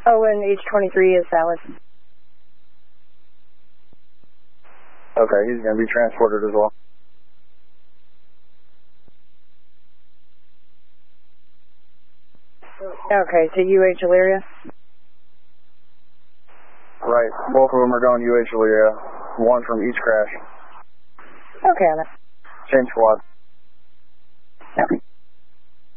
Oh, and H23 is valid. Okay, he's going to be transported as well. Okay, to UH Elyria? Right, both of them are going UH Elyria, one from each crash. Okay, on it. Same squad. Okay.